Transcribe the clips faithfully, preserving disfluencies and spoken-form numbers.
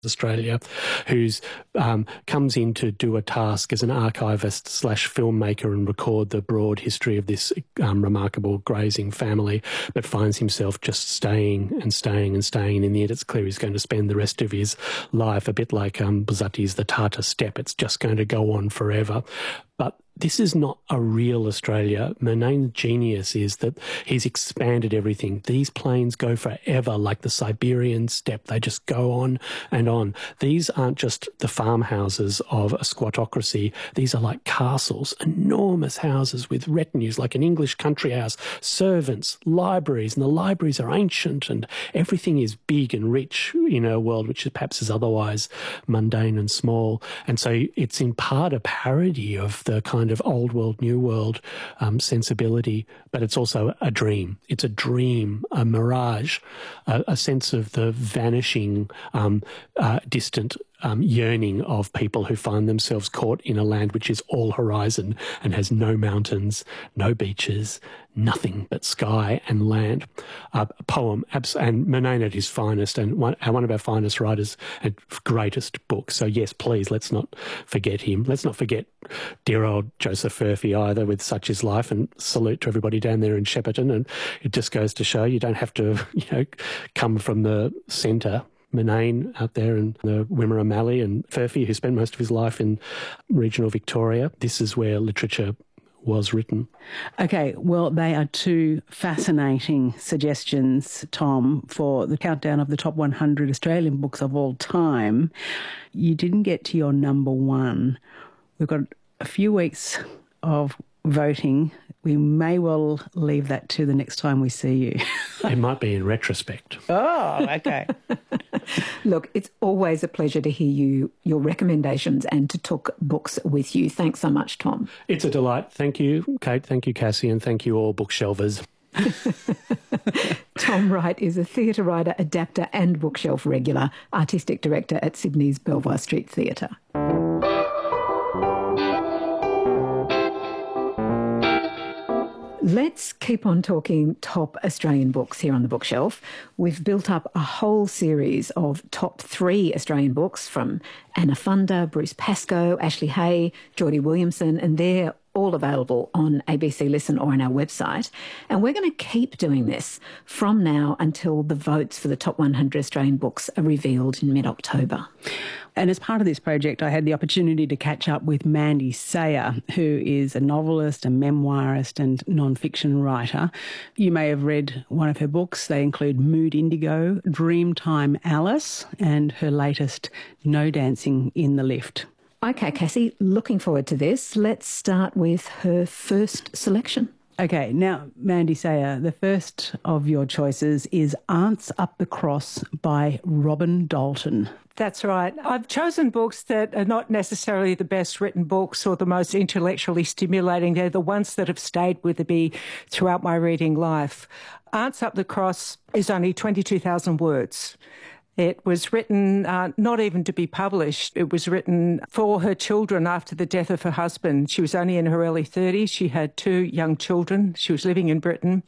Australia, who's um, comes in to do a task as an archivist slash filmmaker and record the broad history of this um, remarkable grazing family, but finds himself just staying and staying and staying, and in the end it's clear he's going to spend the rest of his life a bit like um, Buzzati's The Tartar Steppe. It's just going to go on forever. But this is not a real Australia. Murnane's genius is that he's expanded everything. These plains go forever, like the Siberian steppe. They just go on and on. These aren't just the farmhouses of a squattocracy. These are like castles, enormous houses with retinues, like an English country house, servants, libraries, and the libraries are ancient and everything is big and rich in a world which perhaps is otherwise mundane and small. And so it's in part a parody of the kind of old world, new world um, sensibility, but it's also a dream. It's a dream, a mirage, a, a sense of the vanishing, um, uh, distant Um, yearning of people who find themselves caught in a land which is all horizon and has no mountains, no beaches, nothing but sky and land. Uh, a poem, abs- and Murnane at his finest, and one, one of our finest writers and greatest books. So yes, please, let's not forget him. Let's not forget dear old Joseph Furphy either, with Such Is Life, and salute to everybody down there in Shepparton. And it just goes to show you don't have to, you know, come from the centre. Murnane out there in the Wimmera Mallee, and Furphy, who spent most of his life in regional Victoria. This is where literature was written. Okay, well, they are two fascinating suggestions, Tom, for the countdown of the top one hundred Australian books of all time. You didn't get to your number one. We've got a few weeks of voting. We may well leave that to the next time we see you. It might be in retrospect. Oh, okay. Look, it's always a pleasure to hear you, your recommendations, and to talk books with you. Thanks so much, Tom. It's a delight. Thank you, Kate. Thank you, Cassie. And thank you all bookshelvers. Tom Wright is a theatre writer, adapter and bookshelf regular, artistic director at Sydney's Belvoir Street Theatre. Let's keep on talking top Australian books here on the bookshelf. We've built up a whole series of top three Australian books from Anna Funder, Bruce Pascoe, Ashley Hay, Geordie Williamson, and they're all available on A B C Listen or on our website. And we're going to keep doing this from now until the votes for the top one hundred Australian books are revealed in mid-October. And as part of this project, I had the opportunity to catch up with Mandy Sayer, who is a novelist, a memoirist and non-fiction writer. You may have read one of her books. They include Mood Indigo, Dreamtime Alice, and her latest No Dancing in the Lift. OK, Cassie, looking forward to this. Let's start with her first selection. OK, now, Mandy Sayer, the first of your choices is Aunts Up the Cross by Robin Dalton. That's right. I've chosen books that are not necessarily the best written books or the most intellectually stimulating. They're the ones that have stayed with me throughout my reading life. Aunts Up the Cross is only twenty-two thousand words. It was written uh, not even to be published. It was written for her children after the death of her husband. She was only in her early thirties. She had two young children. She was living in Britain.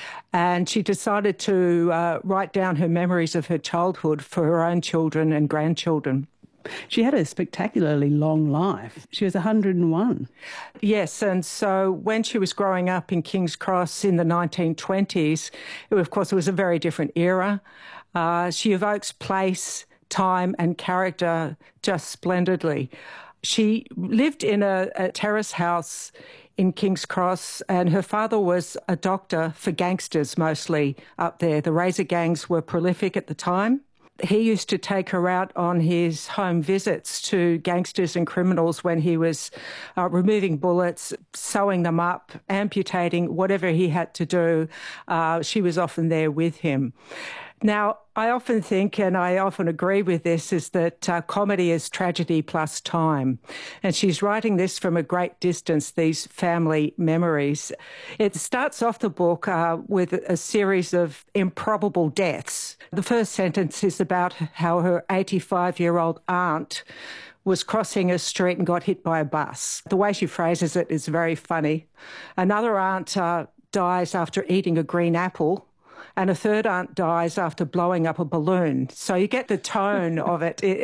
And she decided to uh, write down her memories of her childhood for her own children and grandchildren. She had a spectacularly long life. She was one hundred and one. Yes, and so when she was growing up in King's Cross in the nineteen twenties, it, of course, it was a very different era. Uh, she evokes place, time and character just splendidly. She lived in a, a terrace house in King's Cross, and her father was a doctor for gangsters mostly up there. The razor gangs were prolific at the time. He used to take her out on his home visits to gangsters and criminals when he was uh, removing bullets, sewing them up, amputating, whatever he had to do. Uh, she was often there with him. Now, I often think, and I often agree with this, is that uh, comedy is tragedy plus time. And she's writing this from a great distance, these family memories. It starts off the book uh, with a series of improbable deaths. The first sentence is about how her eighty-five-year-old aunt was crossing a street and got hit by a bus. The way she phrases it is very funny. Another aunt uh, dies after eating a green apple. And a third aunt dies after blowing up a balloon. So you get the tone of it. it